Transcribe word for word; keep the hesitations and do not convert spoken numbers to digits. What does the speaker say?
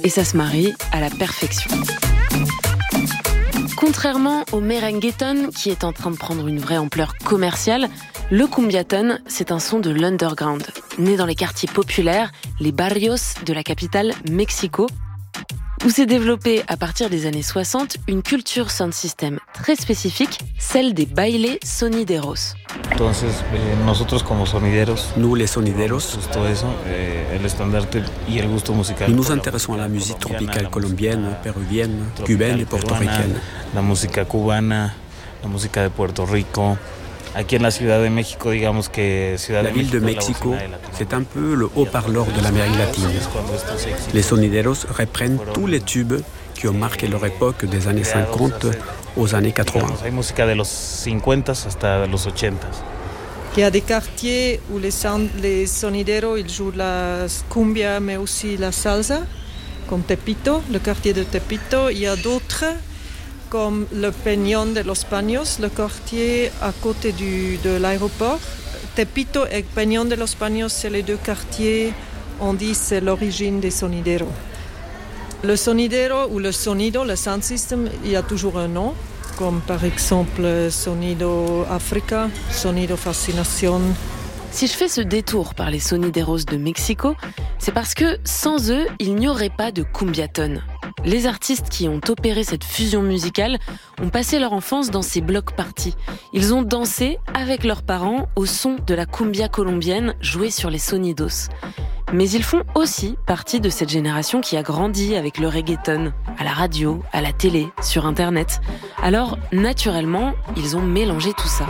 Et ça se marie à la perfection. Contrairement au merengueton, qui est en train de prendre une vraie ampleur commerciale, le cumbiaton, c'est un son de l'underground, né dans les quartiers populaires, les barrios de la capitale Mexico, où s'est développée à partir des années soixante une culture sound system très spécifique, celle des bailes sonideros. Entonces, eh, nosotros como sonideros, nous les sonideros, eso, eh, el estandarte y el gusto musical. Nous nous intéressons à la musique tropicale colombienne, péruvienne, cubaine et portoricaine. La música cubana, la música de Puerto Rico. Aquí en la Ciudad de México, digamos que Ciudad La de ville de México, Mexico, c'est un peu le haut-parleur de l'Amérique latine. Les sonideros reprennent tous les tubes qui ont marqué leur époque des années cinquante aux années quatre-vingts. Hay música de los cincuenta hasta los ochenta. Il y a des quartiers où les, sound, les sonideros ils jouent la cumbia mais aussi la salsa, comme Tepito, le quartier de Tepito. Il y a d'autres comme le Peñón de los Paños, le quartier à côté du, de l'aéroport. Tepito et Peñón de los Paños, c'est les deux quartiers, on dit c'est l'origine des sonideros. Le sonidero ou le sonido, le sound system, il y a toujours un nom, comme par exemple Sonido Africa, Sonido Fascination. Si je fais ce détour par les sonideros de Mexico, c'est parce que sans eux, il n'y aurait pas de cumbiaton. Les artistes qui ont opéré cette fusion musicale ont passé leur enfance dans ces blocs parties. Ils ont dansé avec leurs parents au son de la cumbia colombienne jouée sur les sonidos. Mais ils font aussi partie de cette génération qui a grandi avec le reggaeton, à la radio, à la télé, sur Internet. Alors, naturellement, ils ont mélangé tout ça.